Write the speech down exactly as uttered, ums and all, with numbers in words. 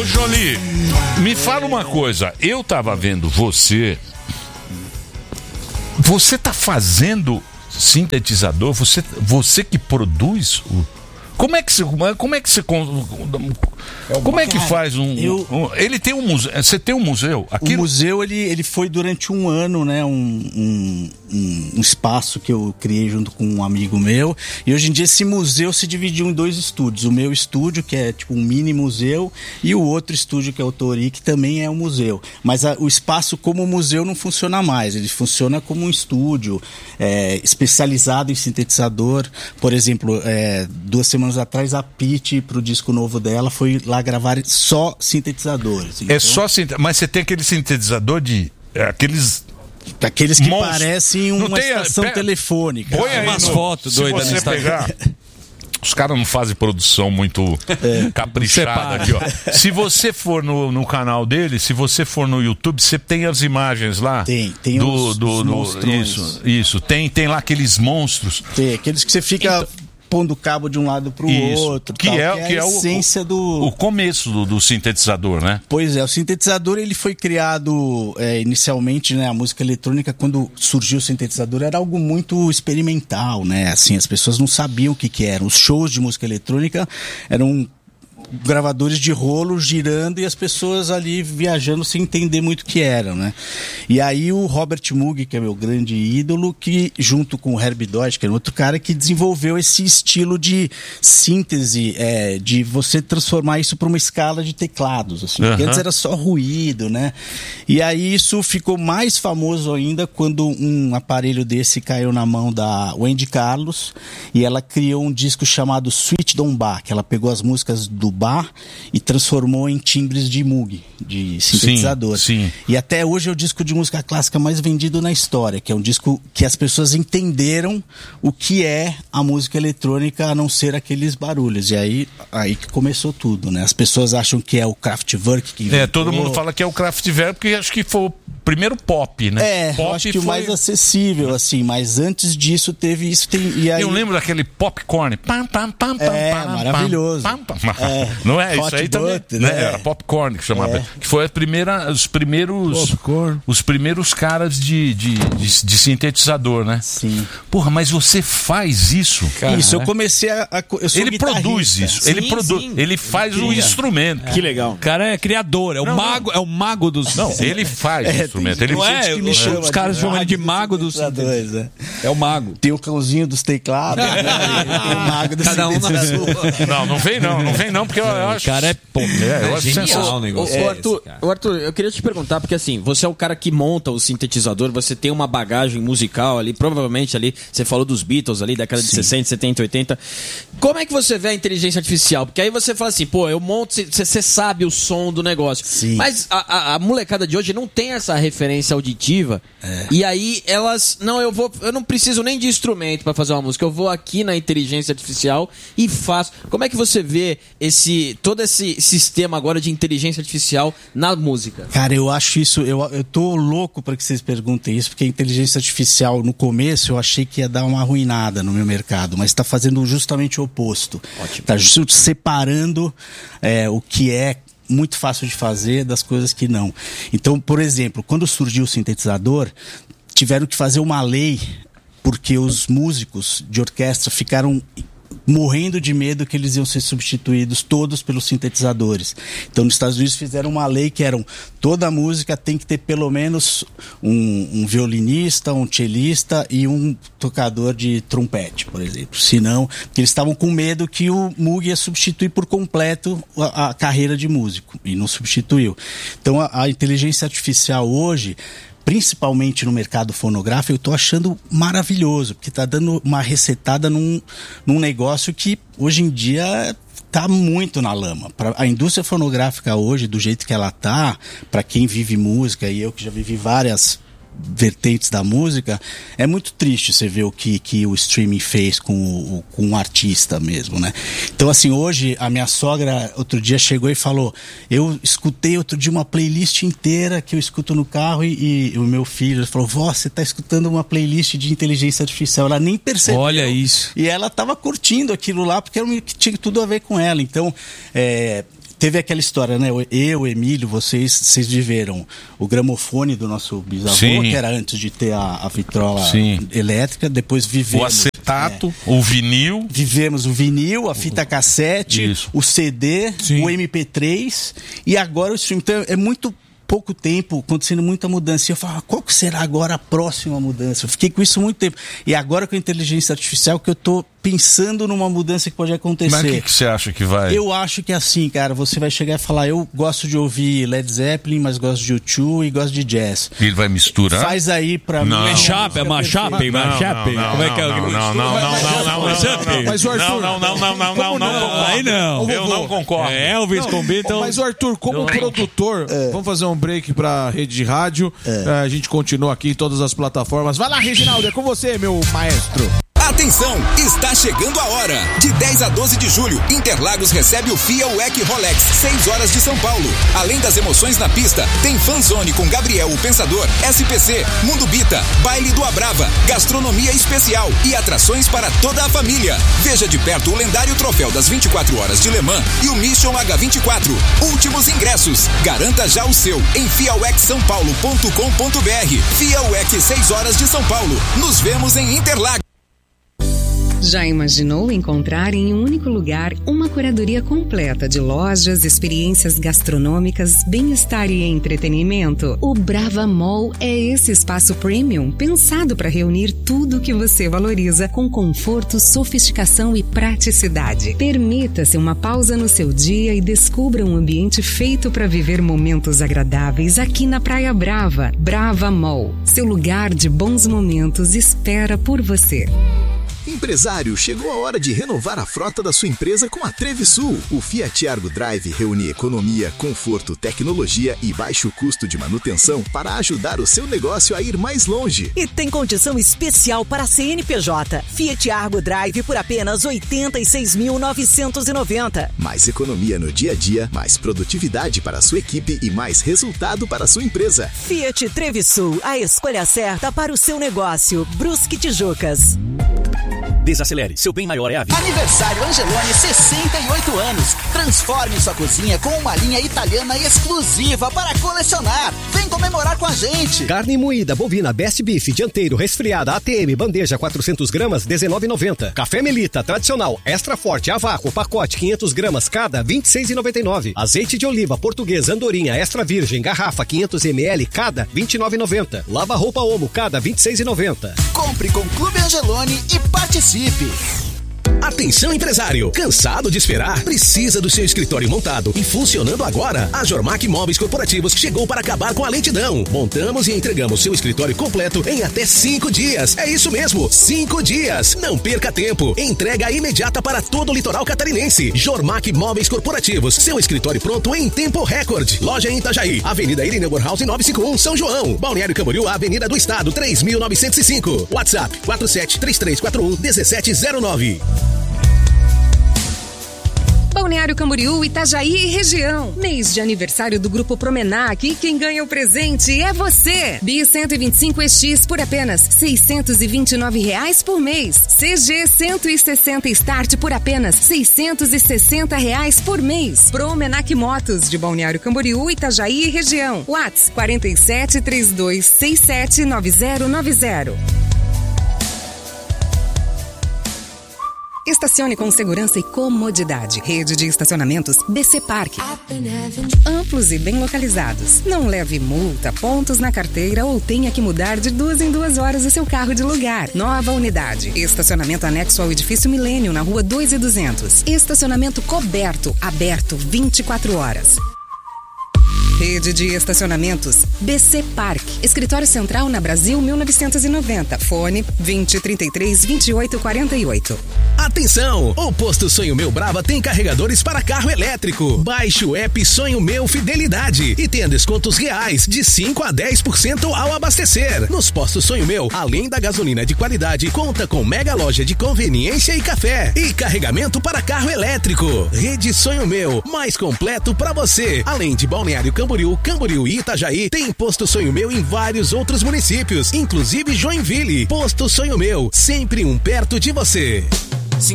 Ô, Jolie, me fala uma coisa. Eu tava vendo você. Você tá fazendo sintetizador? Você, você que produz o. Como é que você. Como é que você. Como é que faz um. Eu, um ele tem um museu. Você tem um museu? Aquilo... O museu ele, ele foi durante um ano, né? Um, um, um espaço que eu criei junto com um amigo meu. E hoje em dia esse museu se dividiu em dois estúdios. O meu estúdio, que é tipo um mini museu, e o outro estúdio, que é o Tori, que também é um museu. Mas a, o espaço como museu não funciona mais. Ele funciona como um estúdio é, especializado em sintetizador. Por exemplo, é, duas semanas atrás a Pitty, pro disco novo dela, foi lá gravar só sintetizadores. Então, é só sintetizador, mas você tem aquele sintetizador de é, aqueles aqueles que monstros. Parecem uma tem, estação pega, telefônica. Põe aí umas no, fotos doidas se você pegar. Os caras não fazem produção muito é, caprichada aqui, ó. Se você for no, no canal dele, se você for no YouTube, você tem as imagens lá. Tem, tem do, os, do, os do, monstrões. Isso, isso. Tem, tem lá aqueles monstros. Tem, aqueles que você fica... Então, pondo o cabo de um lado pro isso, outro, que, tal, é, que é que a é essência o, do... o começo do, do sintetizador, né? Pois é, o sintetizador ele foi criado é, inicialmente, né, a música eletrônica, quando surgiu o sintetizador, era algo muito experimental, né, assim, as pessoas não sabiam o que que eram. Os shows de música eletrônica eram gravadores de rolo girando e as pessoas ali viajando sem entender muito o que eram, né? E aí o Robert Moog, que é meu grande ídolo, que junto com o Herbie Dodge, que é outro cara, que desenvolveu esse estilo de síntese, é, de você transformar isso para uma escala de teclados, assim, porque uhum. antes era só ruído, né? E aí isso ficou mais famoso ainda quando um aparelho desse caiu na mão da Wendy Carlos e ela criou um disco chamado Suite Don Bar, que ela pegou as músicas do bar e transformou em timbres de Moog, de sintetizador. Sim, sim. E até hoje é o disco de música clássica mais vendido na história, que é um disco que as pessoas entenderam o que é a música eletrônica, a não ser aqueles barulhos. E aí, aí que começou tudo, né? As pessoas acham que é o Kraftwerk que inventou. É, todo mundo fala que é o Kraftwerk, porque acho que foi o primeiro pop, né? É, pop eu acho que foi... o mais acessível, assim, mas antes disso teve isso. Tem, e aí... Eu lembro daquele popcorn. Pam, pam, pam, pam, é, pam, maravilhoso. Pam, pam, pam. É, não é? Isso aí também. Butt, né? né? Era popcorn que chamava. É. Que foi a primeira, os primeiros. Popcorn. Os primeiros caras de, de, de, de sintetizador, né? Sim. Porra, mas você faz isso? Cara, isso, eu comecei a. a eu sou ele produz isso. Sim, ele produz. sim. Ele faz o instrumento. É. Que legal. O cara é criador, é o não, mago, não. é o mago dos. Não, ele faz é, o instrumento. Ele não é, que me chama os caras chamam ele de mago dos. É. é o mago. Tem o cãozinho dos teclados. Né? Tem o mago dos Cada um na sua. Não, não vem não, não vem não, porque eu, eu acho. O cara é pô, é, eu acho genial sensacional o negócio. O, o, Arthur, o Arthur, eu queria te perguntar, porque assim, você é o cara que monta o sintetizador, você tem uma bagagem musical ali, provavelmente ali, você falou dos Beatles ali, década de Sim. sessenta, setenta, oitenta. Como é que você vê a inteligência artificial? Porque aí você fala assim, pô, eu monto, você, você sabe o som do negócio. Sim. Mas a, a, a molecada de hoje não tem essa referência auditiva. É. E aí elas, não, eu vou, eu não preciso nem de instrumento para fazer uma música, eu vou aqui na inteligência artificial e faço. Como é que você vê esse todo esse sistema agora de inteligência artificial na música? Cara, eu acho isso, eu, eu tô louco para que vocês perguntem isso, porque a inteligência artificial no começo eu achei que ia dar uma arruinada no meu mercado, mas está fazendo justamente o oposto. Está separando é, o que é muito fácil de fazer das coisas que não. Então, por exemplo, quando surgiu o sintetizador, tiveram que fazer uma lei porque os músicos de orquestra ficaram morrendo de medo que eles iam ser substituídos todos pelos sintetizadores. Então, nos Estados Unidos fizeram uma lei que era toda música tem que ter pelo menos um, um violinista, um cellista e um tocador de trompete, por exemplo. Senão, porque eles estavam com medo que o Moog ia substituir por completo a, a carreira de músico, e não substituiu. Então, a, a inteligência artificial hoje, principalmente no mercado fonográfico, eu estou achando maravilhoso, porque está dando uma resetada num, num negócio que hoje em dia está muito na lama. Pra, a indústria fonográfica hoje, do jeito que ela está, para quem vive música, e eu que já vivi várias vertentes da música, é muito triste você ver o que, que o streaming fez com o, com o artista mesmo, né? Então, assim, hoje a minha sogra outro dia chegou e falou, eu escutei outro dia uma playlist inteira que eu escuto no carro e, e o meu filho falou, vó, você tá escutando uma playlist de inteligência artificial. Ela nem percebeu. Olha isso. E ela tava curtindo aquilo lá porque era que tinha tudo a ver com ela. Então, é... teve aquela história, né? Eu, Emílio, vocês, vocês viveram o gramofone do nosso bisavô, Sim. que era antes de ter a, a vitrola Sim. elétrica, depois vivemos... O acetato, é, o vinil... Vivemos o vinil, a fita cassete, Isso. o C D, Sim. o M P três e agora o stream. Então é muito pouco tempo acontecendo muita mudança. E eu falo, qual que será agora a próxima mudança? Eu fiquei com isso muito tempo. E agora com a inteligência artificial que eu tô pensando numa mudança que pode acontecer. Mas o que, que você acha que vai... Eu acho que é assim, cara, você vai chegar e falar, eu gosto de ouvir Led Zeppelin, mas gosto de U dois e gosto de jazz. Ele vai misturar? Faz aí pra não. mim. É chapa, é uma chapa, uma chapa. Como é que é? Não, não, não, não, não, não, não. Mas o Arthur... Não, não, não, não, não, não, não. Aí não. Eu não concordo. É, Elvis com Beatles. Mas o Arthur, como produtor, vamos fazer um break pra rede de rádio. A gente continua aqui em todas as plataformas. Vai lá, Reginaldo, é com você, meu maestro. Atenção, está chegando a hora. De dez a doze de julho, Interlagos recebe o F I A W E C Rolex, seis horas de São Paulo. Além das emoções na pista, tem Fanzone com Gabriel o Pensador, S P C, Mundo Bita, Baile do Abrava, gastronomia especial e atrações para toda a família. Veja de perto o lendário troféu das vinte e quatro horas de Le Mans e o Mission H vinte e quatro. Últimos ingressos. Garanta já o seu em fiawec são paulo ponto com ponto br. F I A W E C seis horas de São Paulo. Nos vemos em Interlagos. Já imaginou encontrar em um único lugar uma curadoria completa de lojas, experiências gastronômicas, bem-estar e entretenimento? O Brava Mall é esse espaço premium pensado para reunir tudo o que você valoriza com conforto, sofisticação e praticidade. Permita-se uma pausa no seu dia e descubra um ambiente feito para viver momentos agradáveis aqui na Praia Brava. Brava Mall, seu lugar de bons momentos espera por você. Empresário, chegou a hora de renovar a frota da sua empresa com a Trevisul. O Fiat Argo Drive reúne economia, conforto, tecnologia e baixo custo de manutenção para ajudar o seu negócio a ir mais longe. E tem condição especial para a C N P J. Fiat Argo Drive por apenas oitenta e seis mil novecentos e noventa. Mais economia no dia a dia, mais produtividade para a sua equipe e mais resultado para a sua empresa. Fiat Trevisul, a escolha certa para o seu negócio. Brusque Tijucas. Desacelere, seu bem maior é a vida. Aniversário Angeloni, sessenta e oito anos. Transforme sua cozinha com uma linha italiana exclusiva para colecionar. Vem comemorar com a gente. Carne moída bovina Best Beef dianteiro resfriada A T M bandeja quatrocentos gramas dezenove reais e noventa centavos. Café Melita tradicional extra forte a vácuo pacote quinhentos gramas cada vinte e seis reais e noventa e nove centavos. Azeite de oliva português Andorinha extra virgem garrafa quinhentos mililitros cada vinte e nove reais e noventa centavos. Lava roupa Omo cada vinte e seis reais e noventa centavos. Compre com Clube Angeloni e participe. Atenção empresário, cansado de esperar? Precisa do seu escritório montado e funcionando agora? A Jormac Móveis Corporativos chegou para acabar com a lentidão. Montamos e entregamos seu escritório completo em até cinco dias. É isso mesmo, cinco dias. Não perca tempo. Entrega imediata para todo o litoral catarinense. Jormac Móveis Corporativos, seu escritório pronto em tempo recorde. Loja em Itajaí, Avenida Irene Borhouse novecentos e cinquenta e um, São João. Balneário Camboriú, Avenida do Estado, três mil novecentos e cinco. WhatsApp quatro sete três três quatro um um sete zero nove. Balneário Camboriú, Itajaí e região. Mês de aniversário do Grupo Promenac e quem ganha o presente é você. Bi cento e vinte e cinco E X por apenas seiscentos e vinte e nove reais por mês. C G cento e sessenta Start por apenas seiscentos e sessenta reais por mês. Promenac Motos de Balneário Camboriú, Itajaí e região. WhatsApp quatro sete três dois seis sete nove zero nove zero. Estacione com segurança e comodidade. Rede de estacionamentos B C Parque. Amplos e bem localizados. Não leve multa, pontos na carteira ou tenha que mudar de duas em duas horas o seu carro de lugar. Nova unidade. Estacionamento anexo ao edifício Milênio, na rua dois e duzentos. Estacionamento coberto, aberto vinte e quatro horas. Rede de estacionamentos B C Parque. Escritório Central na Brasil mil novecentos e noventa. Fone vinte, trinta e três, vinte e oito, quarenta e oito. Atenção! O Posto Sonho Meu Brava tem carregadores para carro elétrico. Baixe o app Sonho Meu Fidelidade e tenha descontos reais de cinco a dez por cento ao abastecer. Nos postos Sonho Meu, além da gasolina de qualidade, conta com mega loja de conveniência e café e carregamento para carro elétrico. Rede Sonho Meu, mais completo para você. Além de Balneário Camboriú, Camboriú e Itajaí, tem Posto Sonho Meu em vários outros municípios, inclusive Joinville. Posto Sonho Meu, sempre um perto de você.